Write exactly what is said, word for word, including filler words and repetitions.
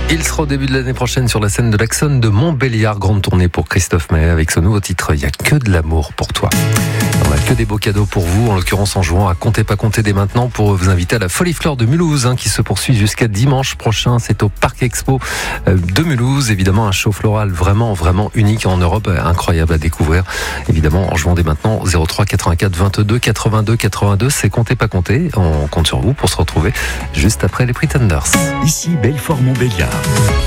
Il sera au début de l'année prochaine sur la scène de l'Axonne de Montbéliard. Grande tournée pour Christophe Maé avec ce nouveau titre, Il n'y a que de l'amour pour toi. On n'a que des beaux cadeaux pour vous, en l'occurrence en jouant à Comptez pas compter dès maintenant pour vous inviter à la Folie Fleur de Mulhouse hein, qui se poursuit jusqu'à dimanche prochain. C'est au Parc Expo de Mulhouse. Évidemment, un show floral vraiment, vraiment unique en Europe, incroyable à découvrir. Évidemment, en jouant dès maintenant, zéro trois quatre-vingt-quatre vingt-deux quatre-vingt-deux quatre-vingt-deux, c'est Comptez pas compter. On compte sur vous pour se retrouver juste après les Pretenders. Ici Belfort Montbéliard.